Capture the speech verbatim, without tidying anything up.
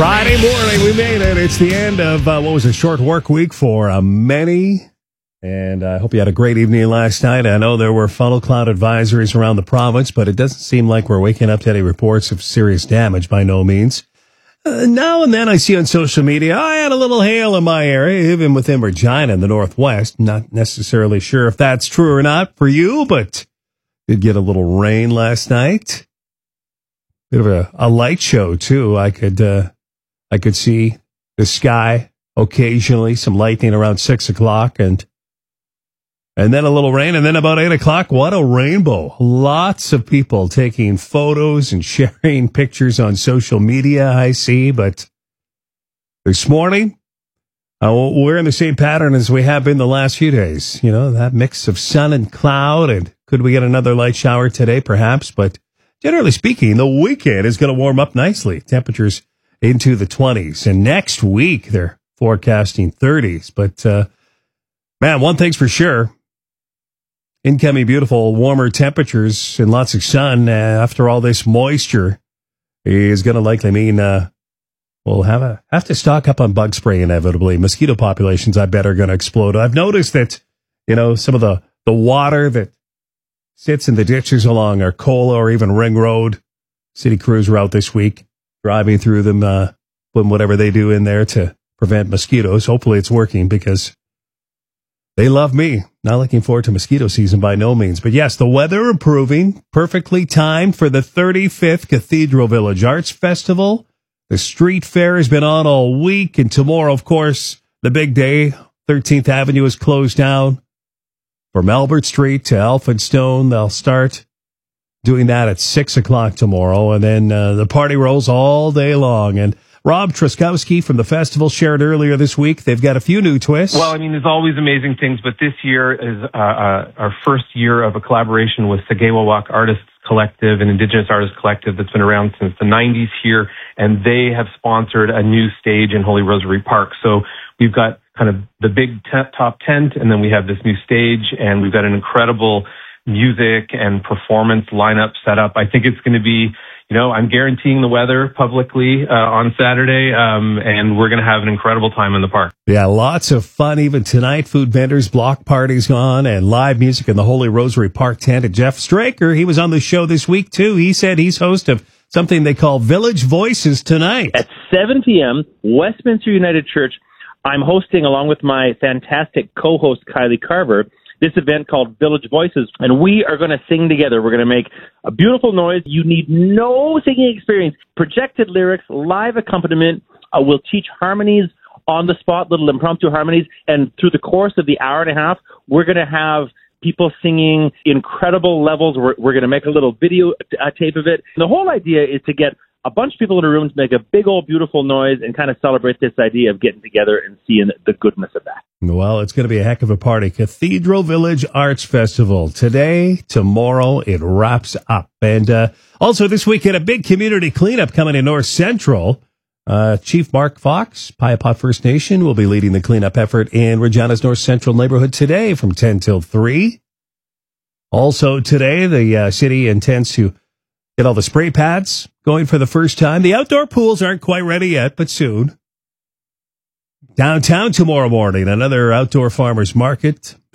Friday morning, we made it. It's the end of uh, what was a short work week for uh, many. And I hope you had a great evening last night. I know there were funnel cloud advisories around the province, but it doesn't seem like we're waking up to any reports of serious damage by no means. Uh, now and then I see on social media, I had a little hail in my area, even within Regina in the northwest. Not necessarily sure if that's true or not for you, but did get a little rain last night. Bit of a, a light show, too. I could... Uh, I could see the sky occasionally, some lightning around six o'clock, and and then a little rain, and then about eight o'clock, what a rainbow. Lots of people taking photos and sharing pictures on social media, I see, but this morning, uh, we're in the same pattern as we have been the last few days. You know, that mix of sun and cloud, and could we get another light shower today, perhaps? But generally speaking, the weekend is going to warm up nicely. Temperatures into the twenties. And next week, they're forecasting thirties. But, uh, man, one thing's for sure. Incoming beautiful, warmer temperatures and lots of sun uh, after all this moisture is going to likely mean uh, we'll have, a, have to stock up on bug spray inevitably. Mosquito populations, I bet, are going to explode. I've noticed that, you know, some of the, the water that sits in the ditches along Arcola or even Ring Road, city crews were out this week, driving through them, uh, putting whatever they do in there to prevent mosquitoes. Hopefully it's working because they love me. Not looking forward to mosquito season by no means. But yes, the weather improving, perfectly timed for the thirty-fifth Cathedral Village Arts Festival. The street fair has been on all week, and tomorrow, of course, the big day. thirteenth Avenue is closed down. From Albert Street to Elphinstone, they'll start doing that at six o'clock tomorrow, and then uh, the party rolls all day long. And Rob Truskowski from the festival shared earlier this week, they've got a few new twists. Well, I mean, there's always amazing things, but this year is uh, uh, our first year of a collaboration with Sagawawak Artists Collective, an Indigenous Artists Collective that's been around since the nineties here, and they have sponsored a new stage in Holy Rosary Park. So we've got kind of the big t- top tent, and then we have this new stage, and we've got an incredible music and performance lineup set up. I think it's going to be, you know, I'm guaranteeing the weather publicly uh, on Saturday, um, and we're going to have an incredible time in the park. Yeah, lots of fun even tonight. Food vendors, block parties on, and live music in the Holy Rosary Park tent. And Jeff Straker, he was on the show this week, too. He said he's host of something they call Village Voices tonight. At seven p.m., Westminster United Church, I'm hosting, along with my fantastic co-host, Kylie Carver, this event called Village Voices, and we are going to sing together. We're going to make a beautiful noise. You need no singing experience. Projected lyrics, live accompaniment. Uh, we'll teach harmonies on the spot, little impromptu harmonies, and through the course of the hour and a half, we're going to have people singing incredible levels. We're, we're going to make a little video uh, tape of it. The whole idea is to get a bunch of people in a room to make a big old beautiful noise and kind of celebrate this idea of getting together and seeing the goodness of that. Well, it's going to be a heck of a party. Cathedral Village Arts Festival. Today, tomorrow, it wraps up. And uh, also this weekend, a big community cleanup coming in North Central. Uh, Chief Mark Fox, Piapot First Nation, will be leading the cleanup effort in Regina's North Central neighborhood today from ten till three. Also today, the uh, city intends to get all the spray pads going for the first time. The outdoor pools aren't quite ready yet, but soon. Downtown tomorrow morning, another outdoor farmers market.